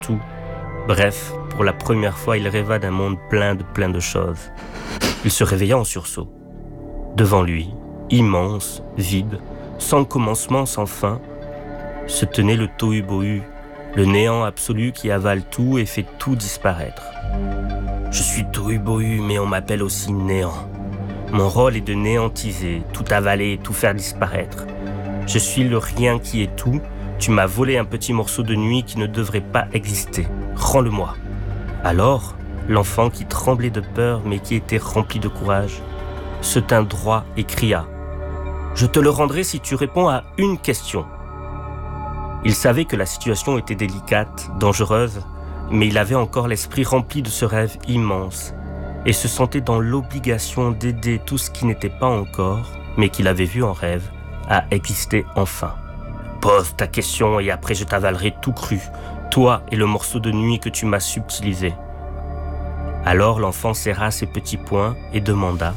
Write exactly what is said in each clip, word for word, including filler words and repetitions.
tout. Bref, pour la première fois, il rêva d'un monde plein de plein de choses. Il se réveilla en sursaut. Devant lui, immense, vide, sans commencement, sans fin, se tenait le tohu-bohu, le néant absolu qui avale tout et fait tout disparaître. Je suis tohu-bohu, mais on m'appelle aussi néant. Mon rôle est de néantiser, tout avaler, tout faire disparaître. Je suis le rien qui est tout. Tu m'as volé un petit morceau de nuit qui ne devrait pas exister. Rends-le-moi. Alors, l'enfant qui tremblait de peur mais qui était rempli de courage, se tint droit et cria « Je te le rendrai si tu réponds à une question. » Il savait que la situation était délicate, dangereuse, mais il avait encore l'esprit rempli de ce rêve immense et se sentait dans l'obligation d'aider tout ce qui n'était pas encore, mais qu'il avait vu en rêve, à exister enfin. Pose ta question et après je t'avalerai tout cru, toi et le morceau de nuit que tu m'as subtilisé. Alors l'enfant serra ses petits poings et demanda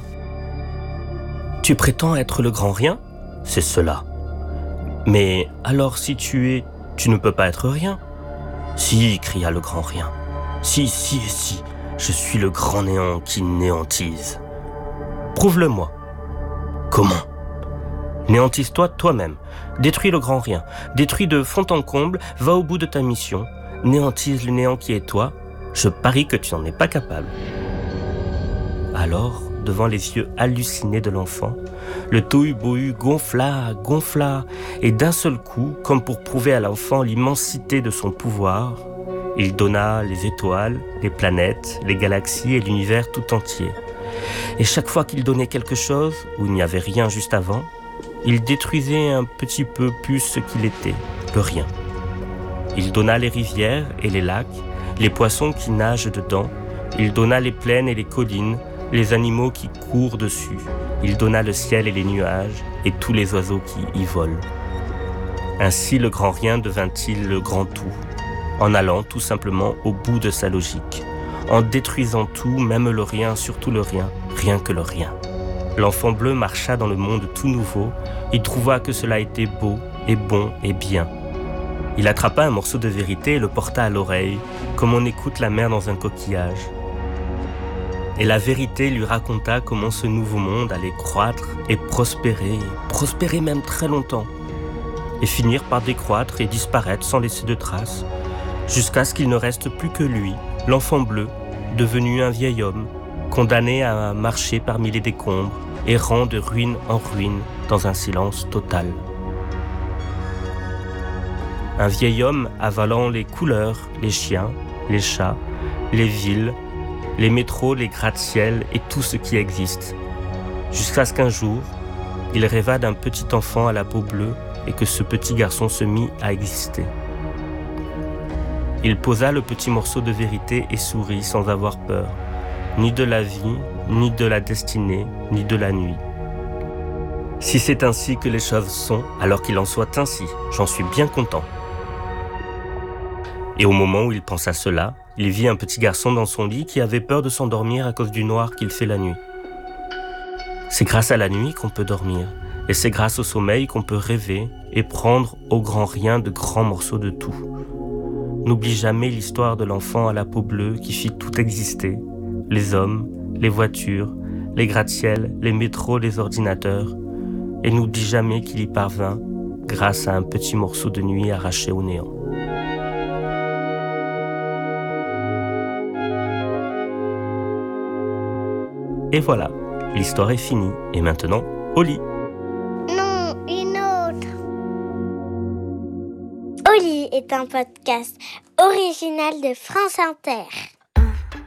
« Tu prétends être le grand rien ? C'est cela. Mais alors si tu es, tu ne peux pas être rien. » Si, cria le grand rien. Si, si et si, je suis le grand néant qui néantise. Prouve-le-moi. Comment ? Néantise-toi toi-même. Détruis le grand rien. Détruis de fond en comble, va au bout de ta mission. Néantise le néant qui est toi. Je parie que tu n'en es pas capable. Alors, devant les yeux hallucinés de l'enfant, le tohu-bohu gonfla, gonfla, et d'un seul coup, comme pour prouver à l'enfant l'immensité de son pouvoir, il donna les étoiles, les planètes, les galaxies et l'univers tout entier. Et chaque fois qu'il donnait quelque chose, où il n'y avait rien juste avant, il détruisait un petit peu plus ce qu'il était, le rien. Il donna les rivières et les lacs, les poissons qui nagent dedans, il donna les plaines et les collines, les animaux qui courent dessus, il donna le ciel et les nuages, et tous les oiseaux qui y volent. Ainsi le grand rien devint-il le grand tout, en allant tout simplement au bout de sa logique, en détruisant tout, même le rien, surtout le rien, rien que le rien. L'enfant bleu marcha dans le monde tout nouveau, il trouva que cela était beau et bon et bien. Il attrapa un morceau de vérité et le porta à l'oreille, comme on écoute la mer dans un coquillage. Et la vérité lui raconta comment ce nouveau monde allait croître et prospérer, prospérer même très longtemps, et finir par décroître et disparaître sans laisser de traces, jusqu'à ce qu'il ne reste plus que lui, l'enfant bleu, devenu un vieil homme, condamné à marcher parmi les décombres, errant de ruine en ruine dans un silence total. Un vieil homme avalant les couleurs, les chiens, les chats, les villes, les métros, les gratte-ciel et tout ce qui existe. Jusqu'à ce qu'un jour, il rêva d'un petit enfant à la peau bleue et que ce petit garçon se mit à exister. Il posa le petit morceau de vérité et sourit sans avoir peur, ni de la vie, ni de la destinée, ni de la nuit. Si c'est ainsi que les choses sont, alors qu'il en soit ainsi, j'en suis bien content. Et au moment où il pensa cela, il vit un petit garçon dans son lit qui avait peur de s'endormir à cause du noir qu'il fait la nuit. C'est grâce à la nuit qu'on peut dormir, et c'est grâce au sommeil qu'on peut rêver et prendre au grand rien de grands morceaux de tout. N'oublie jamais l'histoire de l'enfant à la peau bleue qui fit tout exister, les hommes, les voitures, les gratte-ciel, les métros, les ordinateurs, et n'oublie jamais qu'il y parvint grâce à un petit morceau de nuit arraché au néant. Et voilà, l'histoire est finie. Et maintenant, au lit. Non, une autre. Au lit est un podcast original de France Inter.